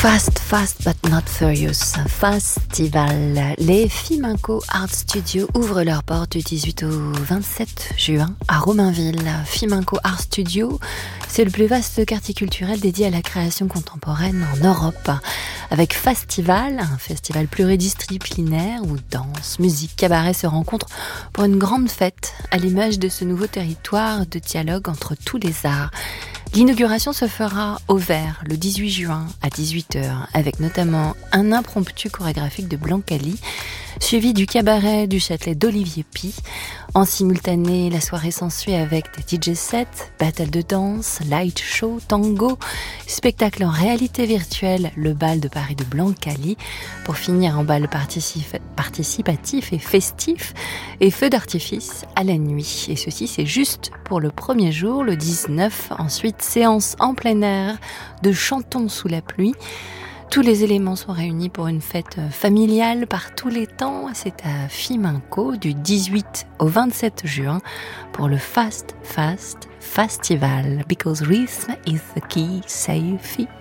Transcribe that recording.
Fast, fast but not furious. Festival. Les Fiminco Art Studio ouvrent leurs portes du 18 au 27 juin à Romainville. Fiminco Art Studio, c'est le plus vaste quartier culturel dédié à la création contemporaine en Europe. Avec Festival, un festival pluridisciplinaire où danse, musique, cabaret se rencontrent pour une grande fête à l'image de ce nouveau territoire de dialogue entre tous les arts. L'inauguration se fera au Vert le 18 juin à 18h avec notamment un impromptu chorégraphique de Blancali suivi du cabaret du Châtelet d'Olivier Py. En simultané, la soirée s'ensuit avec des DJ sets, battle de danse, light show, tango, spectacle en réalité virtuelle, le bal de Paris de Blancali, pour finir en bal participatif et festif et feu d'artifice à la nuit. Et ceci, c'est juste pour le premier jour, le 19. Ensuite, séance en plein air de chantons sous la pluie. Tous les éléments sont réunis pour une fête familiale par tous les temps. C'est à Fiminco du 18 au 27 juin pour le Fast Festival. Because rhythm is the key, say Fi.